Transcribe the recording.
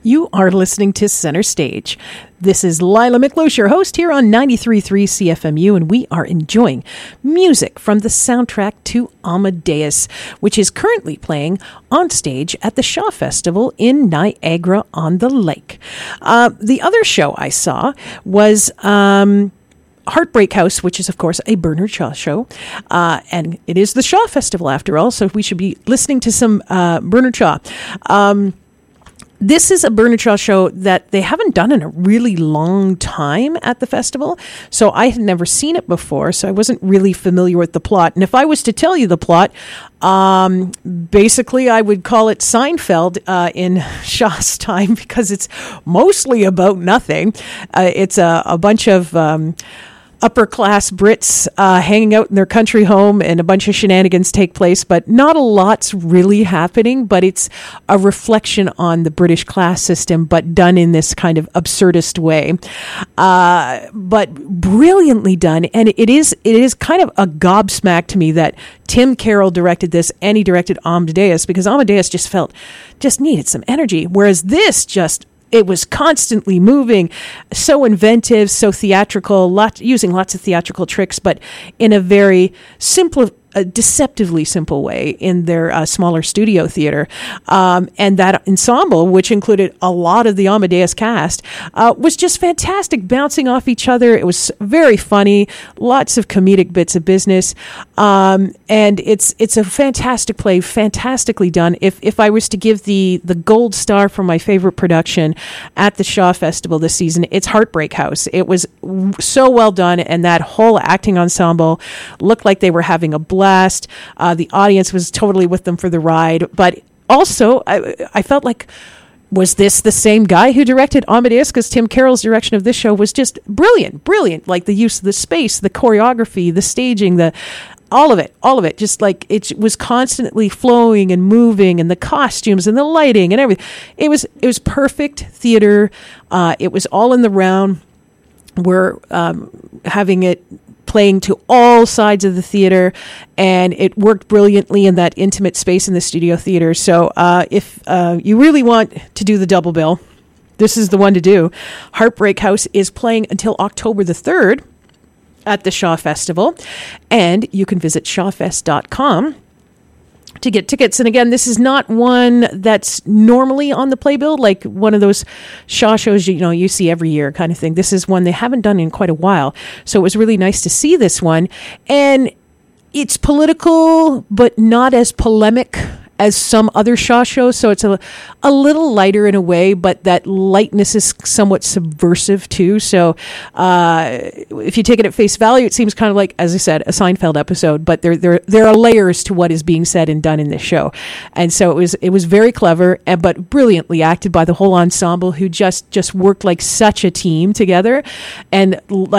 You are listening to Center Stage. This is Lila McLeish, your host here on 93.3 CFMU, and we are enjoying music from the soundtrack to Amadeus, which is currently playing on stage at the Shaw Festival in Niagara-on-the-Lake. The other show I saw was Heartbreak House, which is, of course, a Bernard Shaw show. And it is the Shaw Festival, after all, so we should be listening to some Bernard Shaw. This is a Bernard Shaw show that they haven't done in a really long time at the festival, so I had never seen it before, so I wasn't really familiar with the plot. And if I was to tell you the plot, basically I would call it Seinfeld in Shaw's time, because it's mostly about nothing. It's a bunch of upper-class Brits hanging out in their country home, and a bunch of shenanigans take place, but not a lot's really happening, but it's a reflection on the British class system, but done in this kind of absurdist way. But brilliantly done, and it is kind of a gobsmack to me that Tim Carroll directed this, and he directed Amadeus, because Amadeus just needed some energy, whereas this it was constantly moving, so inventive, so theatrical, using lots of theatrical tricks, but in a very simple, deceptively simple way in their smaller studio theater. And that ensemble, which included a lot of the Amadeus cast, was just fantastic, bouncing off each other. It was very funny, lots of comedic bits of business. And it's a fantastic play, fantastically done. If I was to give the gold star for my favorite production at the Shaw Festival this season, it's Heartbreak House. It was so well done, and that whole acting ensemble looked like they were having a blast. The audience was totally with them for the ride, but also I felt like, was this the same guy who directed Amadeus? Because Tim Carroll's direction of this show was just brilliant. Like the use of the space, the choreography, the staging, all of it. Just like it was constantly flowing and moving, and the costumes and the lighting and everything. It was perfect theater. It was all in the round. We're having it playing to all sides of the theater, and it worked brilliantly in that intimate space in the studio theater. So if you really want to do the double bill, this is the one to do. Heartbreak House is playing until October the 3rd at the Shaw Festival, and you can visit shawfest.com to get tickets. And again, this is not one that's normally on the playbill, like one of those Shaw shows you see every year kind of thing. This is one they haven't done in quite a while, so it was really nice to see this one. And it's political, but not as polemic as some other Shaw shows, so it's a little lighter in a way, but that lightness is somewhat subversive too. So if you take it at face value, it seems kind of like, as I said, a Seinfeld episode, but there are layers to what is being said and done in this show. And so it was very clever, but brilliantly acted by the whole ensemble, who just worked like such a team together. And